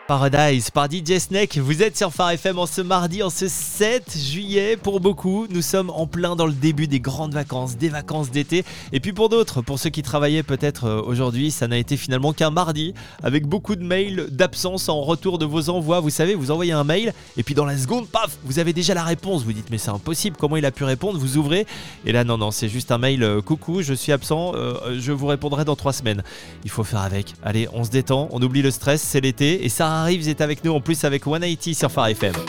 Paradise par DJ Snake, vous êtes sur Phare FM en ce mardi, en ce 7 juillet. Pour beaucoup, nous sommes en plein dans le début des grandes vacances, des vacances d'été. Et puis pour d'autres, pour ceux qui travaillaient peut-être aujourd'hui, ça n'a été finalement qu'un mardi, avec beaucoup de mails d'absence en retour de vos envois. Vous savez, vous envoyez un mail et puis dans la seconde, paf, vous avez déjà la réponse. Vous dites mais c'est impossible, comment il a pu répondre? Vous ouvrez et là non, c'est juste un mail, coucou, je suis absent, je vous répondrai dans 3 semaines. Il faut faire avec. Allez, on se détend, on oublie le stress, c'est l'été et ça arrive, vous êtes avec nous en plus avec 180 sur Phare FM.